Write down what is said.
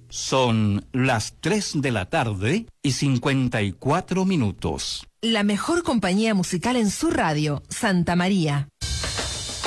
Son las 3 de la tarde y 54 minutos. La mejor compañía musical en su radio, Santa María.